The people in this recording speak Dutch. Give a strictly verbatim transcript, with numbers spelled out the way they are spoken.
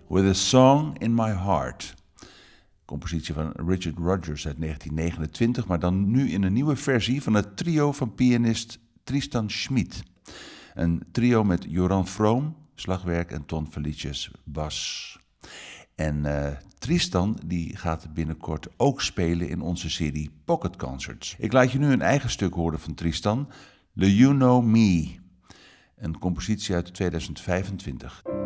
With a Song in My Heart. Compositie van Richard Rodgers uit negentien negenentwintig, maar dan nu in een nieuwe versie van het trio van pianist Tristan Schmid. Een trio met Joran Vroom, slagwerk en Ton Felicius, bas. En uh, Tristan die gaat binnenkort ook spelen in onze serie Pocket Concerts. Ik laat je nu een eigen stuk horen van Tristan, Le You Know Me, een compositie uit tweeduizend vijfentwintig.